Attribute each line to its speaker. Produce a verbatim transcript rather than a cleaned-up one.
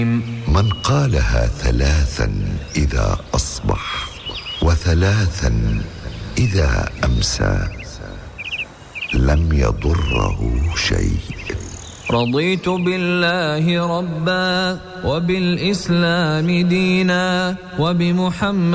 Speaker 1: من قالها ثلاثا إذا أصبح وثلاثا إذا أمسى لم يضره شيء.
Speaker 2: رضيت بالله ربا وبالإسلام دينا وبمحمد